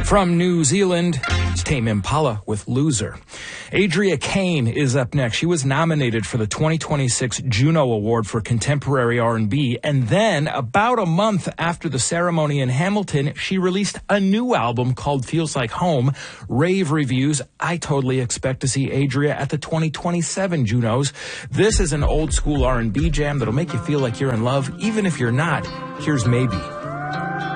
From New Zealand, it's Tame Impala with Loser. Adria Kane is up next. She was nominated for the 2026 Juno Award for Contemporary R&B, and then about a month after the ceremony in Hamilton, she released a new album called Feels Like Home. Rave reviews. I totally expect to see Adria at the 2027 Junos. This is an old school R&B jam that'll make you feel like you're in love, even if you're not. Here's Maybe.